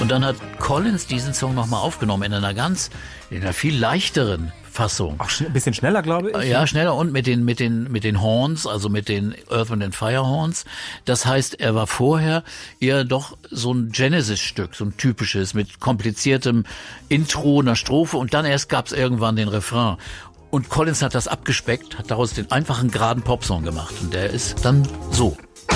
Und dann hat Collins diesen Song nochmal aufgenommen in einer viel leichteren Fassung. Auch ein bisschen schneller, glaube ich. Ja, schneller und mit den Horns, also mit den Earth, Wind & Fire Horns. Das heißt, er war vorher eher doch so ein Genesis-Stück, so ein typisches, mit kompliziertem Intro, einer Strophe und dann erst gab's irgendwann den Refrain. Und Collins hat das abgespeckt, hat daraus den einfachen, geraden Popsong gemacht und der ist dann so.